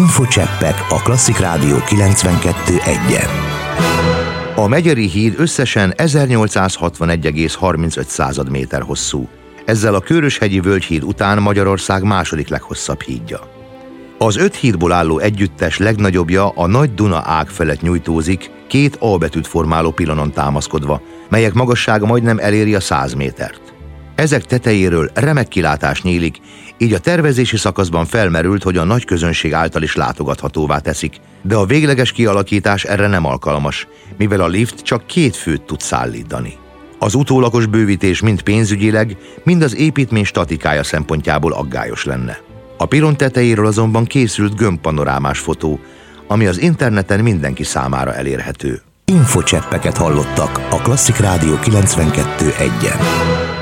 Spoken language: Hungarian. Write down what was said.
Infocseppek a Klasszik Rádió 92.1-en. A Megyeri híd összesen 1861,35 méter hosszú. Ezzel a Kőröshegyi Völgyhíd után Magyarország második leghosszabb hídja. Az 5 hídból álló együttes legnagyobbja a Nagy Duna ág felett nyújtózik, 2 A betűt formáló pilonon támaszkodva, melyek magassága majdnem eléri a 100 métert. Ezek tetejéről remek kilátás nyílik, így a tervezési szakaszban felmerült, hogy a nagy közönség által is látogathatóvá teszik, de a végleges kialakítás erre nem alkalmas, mivel a lift csak 2 főt tud szállítani. Az utólagos bővítés mind pénzügyileg, mind az építmény statikája szempontjából aggályos lenne. A pilon tetejéről azonban készült gömbpanorámás fotó, ami az interneten mindenki számára elérhető. Infocseppeket hallottak a Klasszik Rádió 92.1-en.